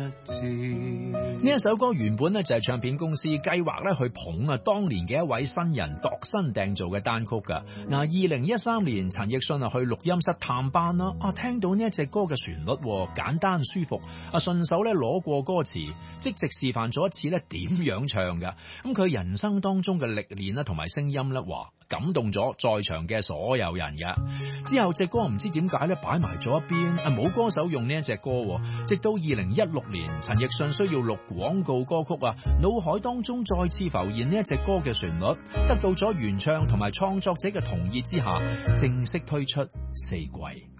字。 呢一首歌原本咧就係唱片公司計劃咧去捧當年嘅一位新人度身訂造嘅單曲噶。2013年陳奕迅去錄音室探班啦，聽到呢一隻歌嘅旋律簡單舒服，順手咧攞過歌詞，即席示範咗一次咧點樣唱噶。咁佢人生當中嘅歷練啦同埋聲音咧，感動咗在場嘅所有人嘅。之後隻歌唔知點解咧擺埋咗一邊，冇歌手用呢一隻歌。直到2016年，陳奕迅需要錄廣告歌曲腦海當中再次浮現呢一隻歌嘅旋律，得到咗原唱同埋創作者嘅同意之下，正式推出4季。